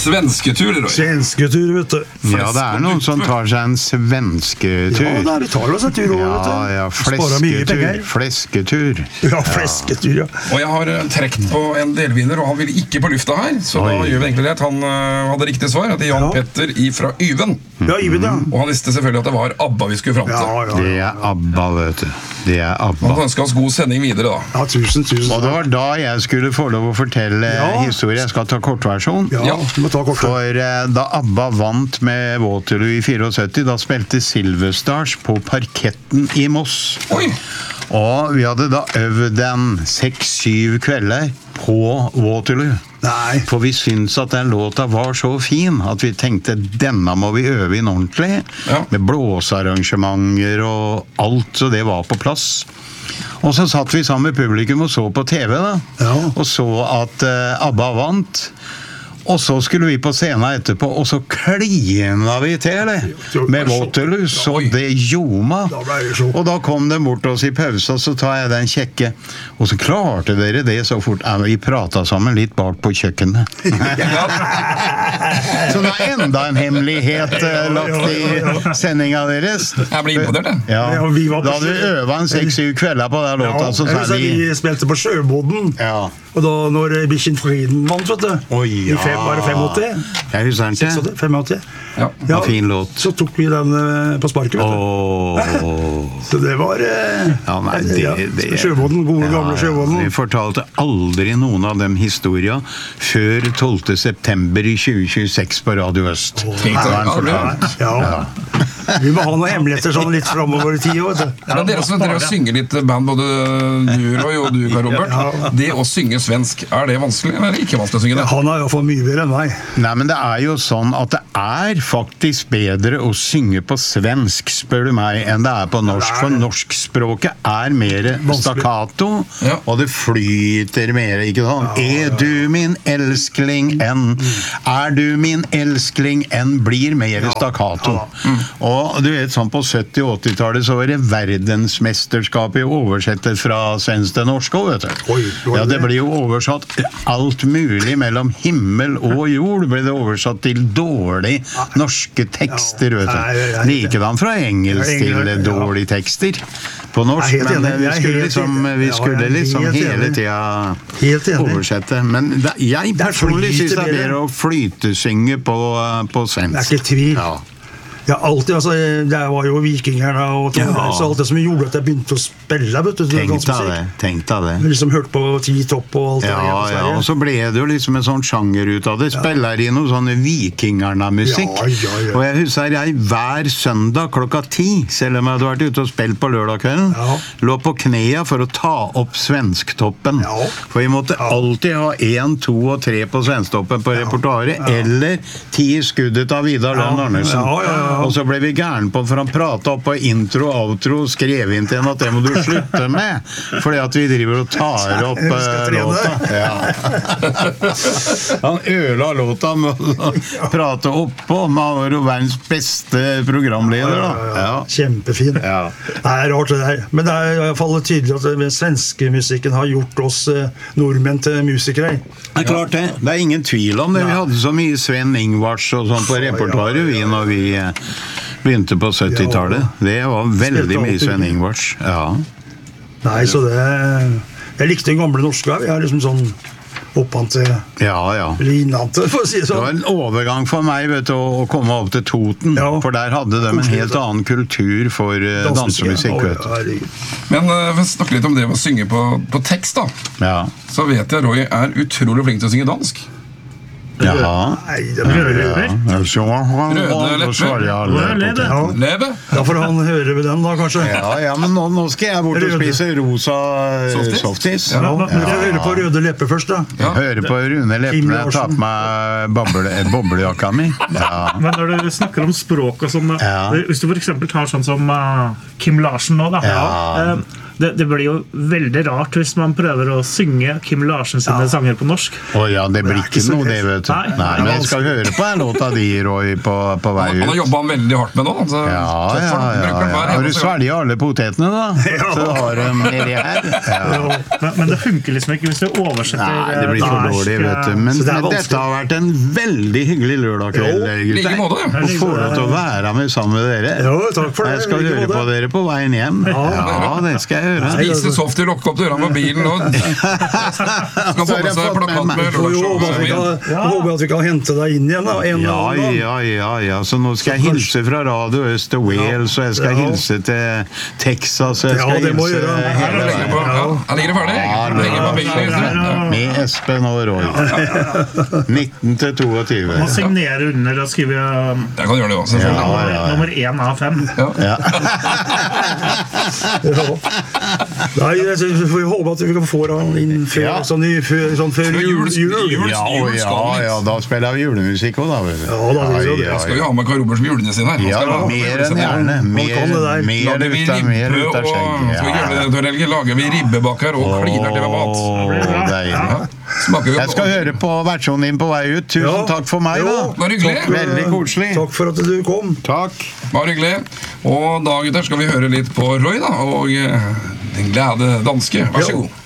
Svensketur, Roy. Svensketur, vet du. Ja, det noen som tar seg en svensketur. Ja, da, vi tar oss en tur over, vet du. Ja, flesketur. Ja, flesketur, ja. Og jeg har trekt på en delvinner, og han ville ikke på lufta her, så da gjør vi egentlig det. Han hadde riktig svar, at det Jan Petter fra Yven. Ja, Yven, ja. Og han visste selvfølgelig at det var ABBA vi skulle fram til. Det ABBA, vet du. Det ABBA. Han ønsket oss god sending videre, da. Ja, tusen. Og det var da jeg skulle få lov å fortelle historie. Jeg skal ta kortversjon. Ja, du må ta kortversjon. For da ABBA vant med Waterloo i 74, da spilte Silverstars på parketten i Moss. Oi! Og vi hadde da øvd 6-7 kvelder på Waterloo. Nei. For vi syntes at den låta var så fin at vi tenkte denne må vi øve inn ordentlig. Ja. Med blåsearrangementer og alt, så det var på plass. Og så satt vi sammen med publikum og så på TV da. Ja. Og så at ABBA vant. Og så skulle vi på scenen etterpå, og så klina vi til det med Waterloo, så det ljoma. Og da kom det bort oss i pausen, så tar jeg den kjekke. Og så klarte dere det så fort. Vi pratet sammen litt bak på kjøkkenet. Så det enda en hemmelighet lagt i sendingen deres. Jeg ble imponert, det. Ja, da hadde vi øvet en 6-7 kvelder på den låta, så sa vi spilte på Sjøboden. Ja. Og da når Bichen Frieden vant, vet du. Var det 85? Jeg husker den til. 85. Ja. Fin låt. Så tok vi den på sparket, vet du. Så det var Sjøboden, gode gamle Sjøboden. Vi fortalte aldri noen av dem historier før 12. september i 2026 på Radio Øst. Ja. Vi må ha noen hemmeligheter sånn litt fremover i tid, vet du. Men dere som synger litt band, både du, Roy, og du, Robert, det å synge svensk, det vanskelig, eller ikke vanskelig å synge det? Han jo fått mye bedre enn meg. Nei, men det jo sånn at det faktisk bedre å synge på svensk, spør du meg, enn det på norsk, for norskspråket mer staccato, og det flyter mer, ikke sånn? Du min elskling enn, du min elskling enn, blir mer staccato. Og du vet, sånn på 70- og 80-tallet så var det verdensmesterskap i å oversette fra svensk til norsk, vet du. Ja, det ble jo oversatt alt mulig mellom himmel og jord, ble det oversatt til dårlig norske tekster, vet du. Likedan fra engelsk til dårlige tekster på norsk, men vi skulle liksom hele tiden oversette. Men jeg personlig synes det bedre å flytesynge på svensk. Det ikke tvil. Ja, alltid, altså, det var jo vikingerne og så alt det som gjorde at jeg begynte å spille, vet du. Tenk deg det. Liksom hørt på T-Top og alt det der. Ja, og så ble det jo liksom en sånn sjanger ut av det. Spiller i noe sånne vikingerna-musikk. Og jeg husker hver søndag klokka 10, selv om jeg hadde vært ute og spilt på lørdagskvelden, lå på knea for å ta opp Svensktoppen. For vi måtte alltid ha 1, 2 og 3 på Svensktoppen på repertoaret, eller 10 skuddet av Vidar Lønn Arnesen. Og så ble vi gærne på for han pratet opp på intro og outro og skrev inn til en at det må du slutte med, fordi at vi driver og tar opp låta. Han øla låta med å prate oppå, men han var jo verdens beste programleder da. Kjempefin. Det rart det der, men det I hvert fall tydelig at den svenske musikken har gjort oss nordmenn til musikere. Det klart det, det ingen tvil om det. Vi hadde så mye Sven Ingvars og sånn på repertoaret vi når vi begynte på 70-tallet. Det var veldig mye Sven Ingvars. Nei, så jeg likte den gamle norske. Jeg liksom sånn oppant til innlandet, for å si det sånn. Det var en overgang for meg, vet du, å komme opp til Toten, for der hadde de en helt annen kultur for dansemusikk, vet du. Men for å snakke litt om det å synge på tekst da, så vet jeg Roy utrolig flink til å synge dansk. Jaha. Nei, det røde Leve. Da får han høre ved den da, kanskje. Ja, men nå skal jeg bort og spise rosa softis. Men du får høre på røde lepper først da. Høre på Rune Leppene, ta på meg boblejakka mi. Men når du snakker om språk og sånn, hvis du for eksempel tar sånn som Kim Larsen nå da, Det blir jo veldig rart hvis man prøver å synge Kim Larsen sine sanger på norsk. Ja, det blir ikke noe det, vet du. Nei, men jeg skal høre på en låt av de, Roy, på vei ut. Han har jobbet veldig hardt med nå. Har du svelget alle potetene, da? Så du har dem nedi her. Men det funker liksom ikke hvis du oversetter. Nei, det blir for dårlig, vet du. Men dette har vært en veldig hyggelig lørdagskveld, gutter. Og få lov til å være med sammen med dere. Jo, takk for det. Jeg skal høre på dere på veien hjem. Ja, det skal jeg høre. Spise soft i lokke opp dørene på bilen og skal få med seg plakat med lørdagsshowet. Jeg håper at vi kan hente deg inn igjen. Ja. Så nå skal jeg hilse fra Radio Øst til Wales, og jeg skal hilse til Texas, og jeg skal hilse hele veien. Han ligger ferdig. Med Espen og Roy. 19 til 22. Må signere under og skrive Jeg kan gjøre det også, nummer 1 av 5. Ja. Nei, vi får håpe at vi kan få han inn før jul. Ja, da spiller vi julemusikk også, da. Da skal vi ha med Karl Robertsen med julenissen her. Ja, mer enn gjerne. Mer ut av skjegg. Lager vi ribbebakker og kliner til med mat. Deilig. Jeg skal høre på versjonen din på vei ut. Tusen takk for meg, da. Var hyggelig. Veldig koselig. Takk for at du kom. Takk. Var hyggelig. Og da, gutter, skal vi høre litt på Roy, da. Og Den glade danske. Vær så god.